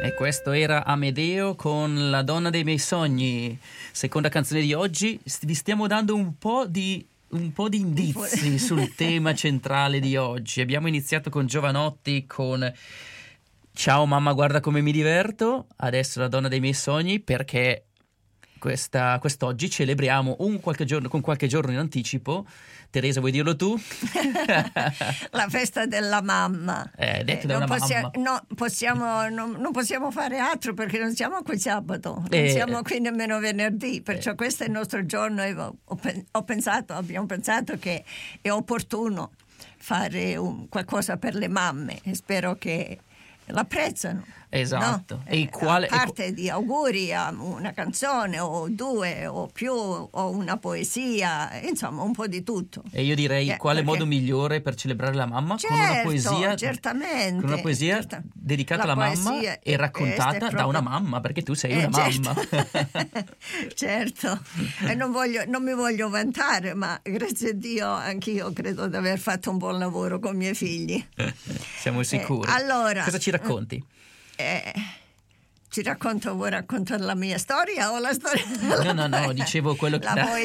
E questo era Amedeo con La donna dei miei sogni. Seconda canzone di oggi. Vi stiamo dando un po' di indizi sul tema centrale di oggi. Abbiamo iniziato con Giovanotti con Ciao mamma, guarda come mi diverto. Adesso La donna dei miei sogni, perché quest'oggi celebriamo con qualche giorno in anticipo. Teresa, vuoi dirlo tu? La festa della mamma. Detto da una mamma. Non possiamo fare altro perché non siamo qui sabato, non siamo qui nemmeno venerdì, perciò questo è il nostro giorno e abbiamo pensato che è opportuno fare qualcosa per le mamme e spero che l'apprezzano. Esatto. No? A parte di auguri, a una canzone o due o più o una poesia, insomma un po' di tutto. E io direi quale modo migliore per celebrare la mamma? Certo, con una poesia, certamente, con una poesia dedicata alla mamma e raccontata da una mamma, perché tu sei una mamma. Certo, e non mi voglio vantare, ma grazie a Dio anch'io credo di aver fatto un buon lavoro con i miei figli. Siamo sicuri. Allora, cosa ci racconti? Vuoi raccontare la mia storia o la storia? No, dicevo quello che...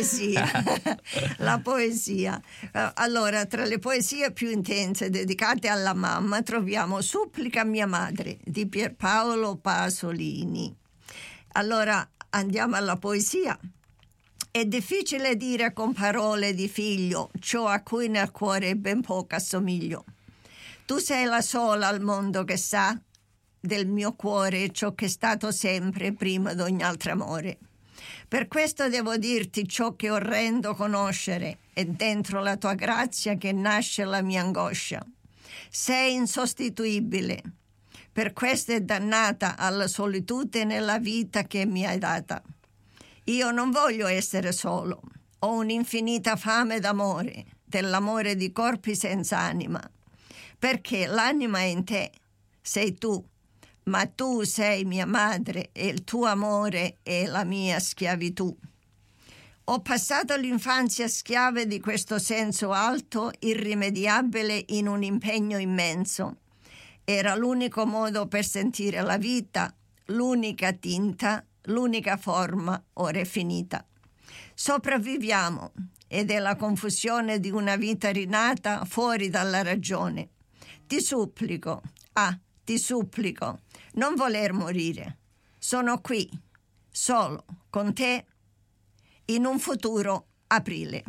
La poesia. Allora, tra le poesie più intense dedicate alla mamma troviamo Supplica mia madre di Pierpaolo Pasolini. Allora, andiamo alla poesia. È difficile dire con parole di figlio ciò a cui nel cuore ben poco assomiglio. Tu sei la sola al mondo che sa del mio cuore ciò che è stato sempre prima d'ogni altro amore. Per questo devo dirti ciò che orrendo conoscere, è dentro la tua grazia che nasce la mia angoscia. Sei insostituibile, per questo è dannata alla solitudine la vita che mi hai data. Io non voglio essere solo, ho un'infinita fame d'amore, dell'amore di corpi senza anima, perché l'anima è in te, sei tu, ma tu sei mia madre e il tuo amore è la mia schiavitù. Ho passato l'infanzia schiave di questo senso alto, irrimediabile in un impegno immenso. Era l'unico modo per sentire la vita, l'unica tinta, l'unica forma, ora è finita. Sopravviviamo ed è la confusione di una vita rinata fuori dalla ragione. Ti supplico, non voler morire. Sono qui, solo, con te, in un futuro aprile.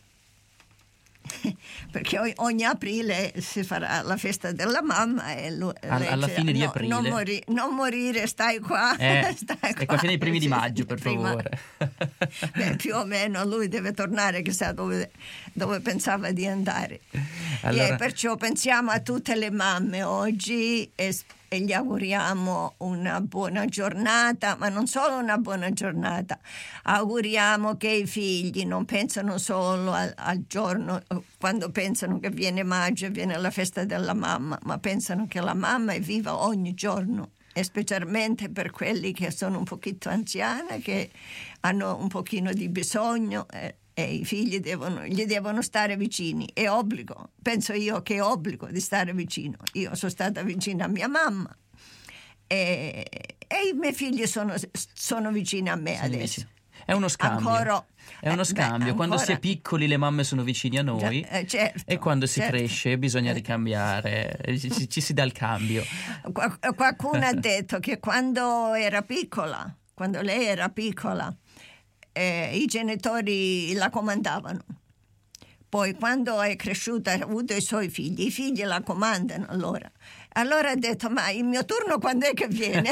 Perché ogni aprile si farà la festa della mamma e alla fine di aprile non morire, stai qua, stai qua. Ecco, alla fine dei primi di maggio, per favore. Più o meno lui deve tornare chissà dove pensava di andare. Allora... E perciò pensiamo a tutte le mamme oggi e gli auguriamo una buona giornata, ma non solo una buona giornata, auguriamo che i figli non pensano solo al giorno quando pensano che viene maggio e viene la festa della mamma, ma pensano che la mamma è viva ogni giorno, e specialmente per quelli che sono un pochino anziani, che hanno un pochino di bisogno e i figli gli devono stare vicini. È obbligo, penso io che è obbligo di stare vicino. Io sono stata vicina a mia mamma e i miei figli sono vicini a me adesso. È uno scambio. Quando si è piccoli le mamme sono vicini a noi, certo, e quando si cresce bisogna ricambiare, ci si dà il cambio. Qualcuno ha detto che quando lei era piccola, i genitori la comandavano. Poi quando è cresciuta ha avuto i suoi figli, i figli la comandano allora ha detto, ma il mio turno quando è che viene?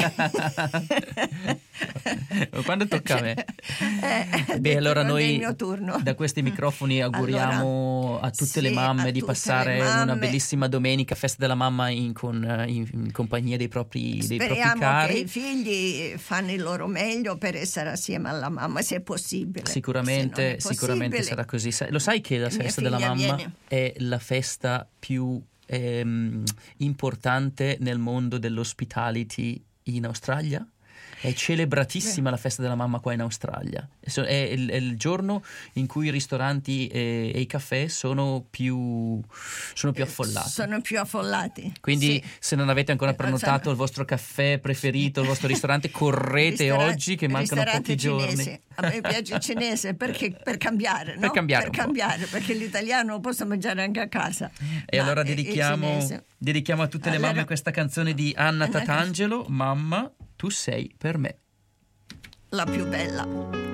Quando tocca a me. Allora noi da questi microfoni auguriamo a tutte le mamme di passare una bellissima domenica, festa della mamma in compagnia dei propri cari. Speriamo che i figli fanno il loro meglio per essere assieme alla mamma, se è possibile. Sicuramente sarà così. Lo sai che la festa della mamma è la festa più importante nel mondo dell'hospitality in Australia? È celebratissima la festa della mamma qua in Australia. È il giorno in cui i ristoranti e i caffè sono più affollati. Sono più affollati. Quindi sì. se non avete ancora prenotato il vostro caffè preferito, il vostro ristorante, correte oggi che mancano pochi giorni. A me piace il cinese perché per cambiare, no? Per cambiare perché l'italiano lo posso mangiare anche a casa. E allora dedichiamo a tutte le mamme questa canzone di Anna Tatangelo, Mamma, tu sei per me la più bella.